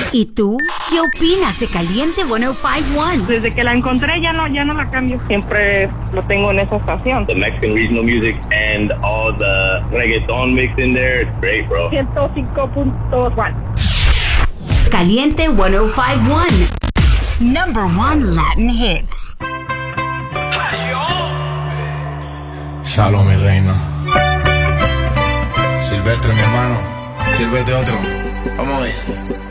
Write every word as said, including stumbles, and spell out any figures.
¿Y tú? ¿Qué opinas de Caliente ciento cincuenta y uno? Desde que la encontré ya no, ya no la cambio. Siempre lo tengo en esa estación. The Mexican regional music and all the reggaeton mixed in there. It's great, bro. ciento cinco punto uno. Caliente ciento cincuenta y uno. Number one Latin hits. Shalom, mi reina. Silvestre, mi hermano. Sírvete otro. Vamos a ver.